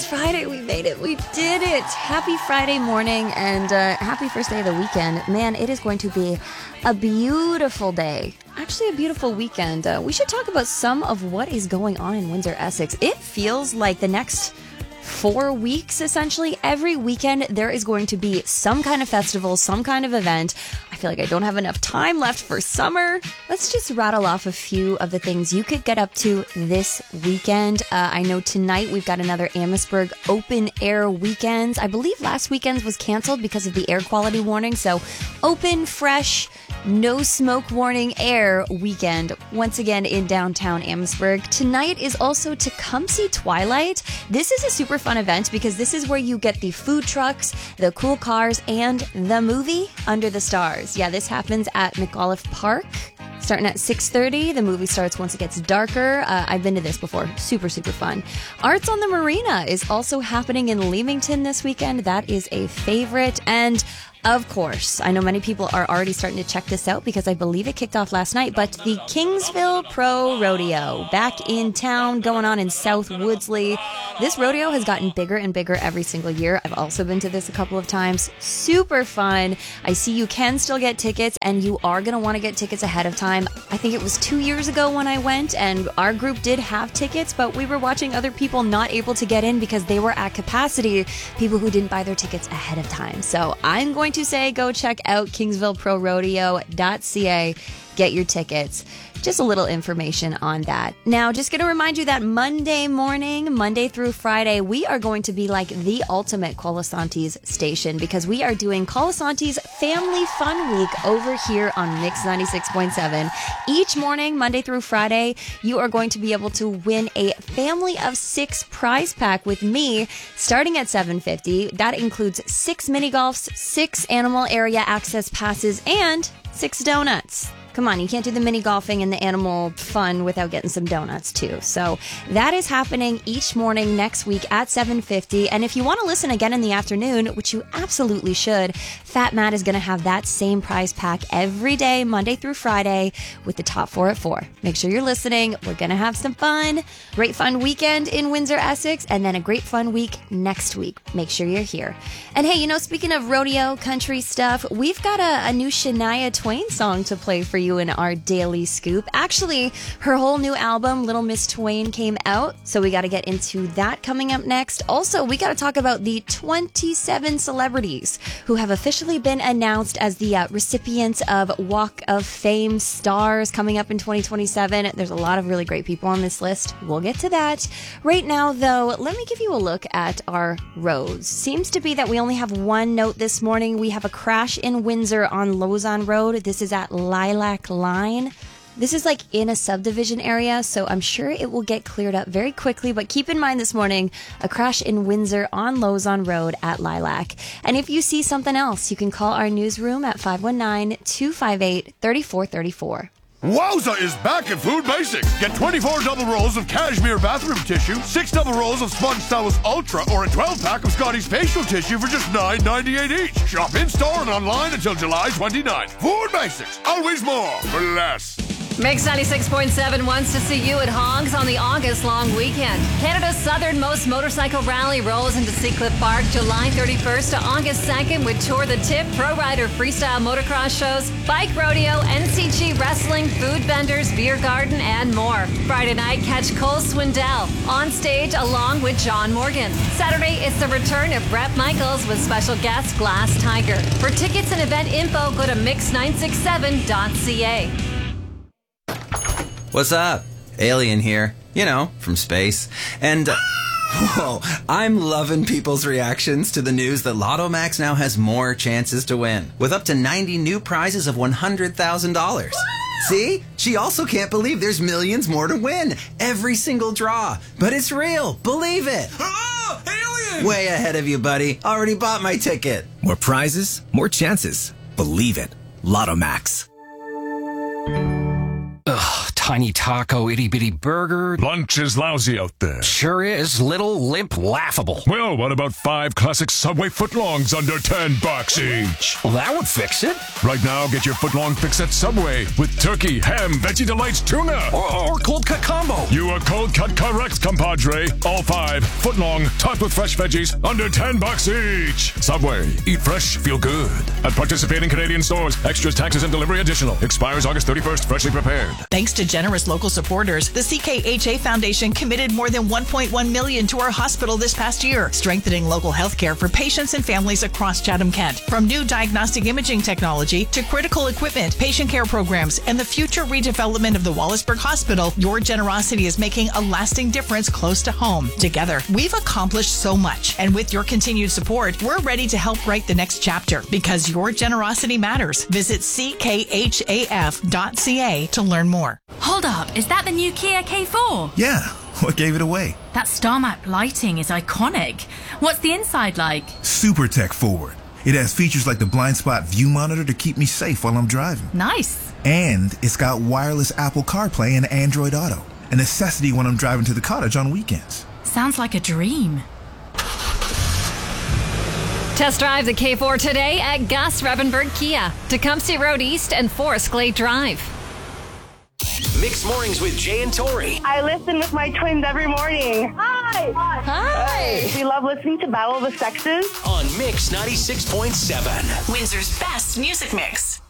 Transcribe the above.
Friday. We made it. We did it. Happy Friday morning and happy first day of the weekend. Man, it is going to be a beautiful day. Actually, a beautiful weekend. We should talk about some of what is going on in Windsor, Essex. It feels like the next 4 weeks, essentially. Every weekend, there is going to be some kind of festival, some kind of event. I feel like I don't have enough time left for summer. Let's just rattle off a few of the things you could get up to this weekend. I know tonight we've got another Amherstburg open air weekends. I believe last weekend's was canceled because of the air quality warning. So open, fresh, no smoke warning air weekend once again in downtown Amherstburg. Tonight is also Tecumseh Twilight. This is a super fun event because this is where you get the food trucks, the cool cars, and the movie Under the Stars. Yeah, this happens at McAuliffe Park. Starting at 6:30, the movie starts once it gets darker. I've been to this before. Super, super fun. Arts on the Marina is also happening in Leamington this weekend. That is a favorite. And of course, I know many people are already starting to check this out because I believe it kicked off last night, but the Kingsville Pro Rodeo back in town, going on in South Woodsley. This rodeo has gotten bigger and bigger every single year. I've also been to this a couple of times. Super fun. I see you can still get tickets, and you are going to want to get tickets ahead of time. I think it was 2 years ago when I went, and our group did have tickets, but we were watching other people not able to get in because they were at capacity, people who didn't buy their tickets ahead of time. So I'm going to say go check out kingsvilleprorodeo.ca. Get your tickets. Just a little information on that. Now, just going to remind you that Monday morning, Monday through Friday, we are going to be like the ultimate Colasantes station because we are doing Colasantes Family Fun Week over here on Mix 96.7. Each morning, Monday through Friday, you are going to be able to win a family of 6 prize pack with me starting at $7.50. That includes 6 mini golfs, 6 animal area access passes, and 6 donuts. Come on, you can't do the mini golfing and the animal fun without getting some donuts too. So that is happening each morning next week at 7:50. And if you want to listen again in the afternoon, which you absolutely should, Fat Matt is going to have that same prize pack every day, Monday through Friday, with the top 4 at 4. Make sure you're listening. We're going to have some fun. Great fun weekend in Windsor, Essex, and then a great fun week next week. Make sure you're here. And hey, speaking of rodeo country stuff, we've got a new Shania Twain song to play for you in our daily scoop. Actually, her whole new album, Little Miss Twain, came out, so we got to get into that coming up next. Also, we got to talk about the 27 celebrities who have officially been announced as the recipients of Walk of Fame stars coming up in 2027. There's a lot of really great people on this list. We'll get to that. Right now, though, let me give you a look at our roads. Seems to be that we only have one note this morning. We have a crash in Windsor on Lausanne Road. This is at Lilac Line. This is like in a subdivision area, so I'm sure it will get cleared up very quickly. But keep in mind this morning, a crash in Windsor on Lausanne Road at Lilac. And if you see something else, you can call our newsroom at 519-258-3434. Wowza is back at Food Basics. Get 24 double rolls of cashmere bathroom tissue, 6 double rolls of Sponge Stylus Ultra, or a 12-pack of Scotty's facial tissue for just $9.98 each. Shop in-store and online until July 29th. Food Basics. Always more for less. Mix 96.7 wants to see you at Hogs on the August long weekend. Canada's southernmost motorcycle rally rolls into Seacliff Park July 31st to August 2nd with Tour the Tip, Pro Rider freestyle motocross shows, bike rodeo, NCG wrestling, food vendors, beer garden, and more. Friday night, catch Cole Swindell on stage along with John Morgan. Saturday, it's the return of Brett Michaels with special guest Glass Tiger. For tickets and event info, go to mix967.ca. What's up? Alien here. From space. And, whoa, I'm loving people's reactions to the news that Lotto Max now has more chances to win, with up to 90 new prizes of $100,000. See? She also can't believe there's millions more to win. Every single draw. But it's real. Believe it. Oh, alien! Way ahead of you, buddy. Already bought my ticket. More prizes, more chances. Believe it. Lotto Max. Ugh, tiny taco, itty-bitty burger. Lunch is lousy out there. Sure is. Little, limp, laughable. Well, what about 5 classic Subway footlongs under $10 each? Well, that would fix it. Right now, get your footlong fix at Subway with turkey, ham, Veggie Delights, tuna. Or cold cut combo. You are cold cut correct, compadre. All 5 footlong, topped with fresh veggies, under $10 each. Subway. Eat fresh, feel good. At participating Canadian stores, extras, taxes, and delivery additional. Expires August 31st, freshly prepared. Thanks to generous local supporters, the CKHA Foundation committed more than $1.1 million to our hospital this past year, strengthening local health care for patients and families across Chatham-Kent. From new diagnostic imaging technology to critical equipment, patient care programs, and the future redevelopment of the Wallaceburg Hospital, your generosity is making a lasting difference close to home. Together, we've accomplished so much, and with your continued support, we're ready to help write the next chapter because your generosity matters. Visit ckhaf.ca to learn more. Hold up, is that the new Kia K4? Yeah, what gave it away? That star map lighting is iconic. What's the inside like? Super tech forward. It has features like the blind spot view monitor to keep me safe while I'm driving. Nice. And it's got wireless Apple CarPlay and Android Auto, a necessity when I'm driving to the cottage on weekends. Sounds like a dream. Test drive the K4 today at Gus Rebenberg Kia, Tecumseh Road East and Forest Glade Drive. Mixed Mornings with Jay and Tori. I listen with my twins every morning. Hi. Hi. We love listening to Battle of the Sexes On Mix 96.7. Windsor's best music mix.